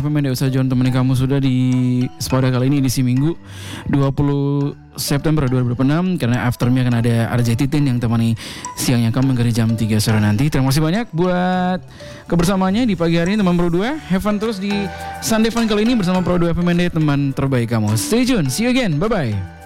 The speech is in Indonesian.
FM Usaha John temani kamu sudah di Spodar kali ini edisi Minggu 20 September 2026 karena after me akan ada RJ Titin yang temani siangnya kamu dari jam 3 sore nanti. Terima kasih banyak buat kebersamaannya di pagi hari ini teman Pro 2. Have fun terus di Sunday Fun kali ini bersama Pro 2 FM teman terbaik kamu. Stay tune, see you again, bye bye.